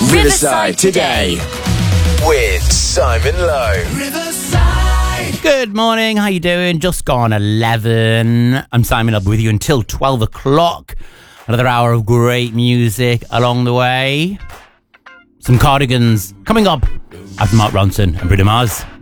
Riverside Today with Simon Lowe. Good morning, how you doing? Just gone 11. I'm Simon, I'll be with you until 12 o'clock. Another hour of great music along the way. Some Cardigans coming up after Mark Ronson and Bruno Mars.